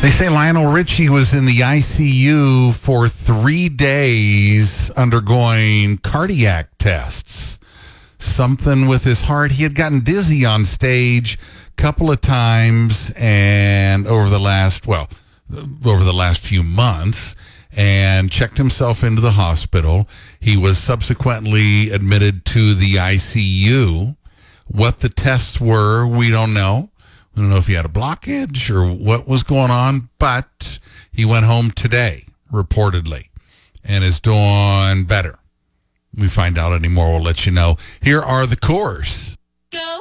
They say Lionel Richie was in the ICU for 3 days undergoing cardiac tests. Something with his heart. He had gotten dizzy on stage a couple of times and over the last few months, and checked himself into the hospital. He was subsequently admitted to the ICU. What the tests were, we don't know. I don't know if he had a blockage or what was going on, but he went home today, reportedly, and is doing better. We find out any more, we'll let you know. Here are the cores.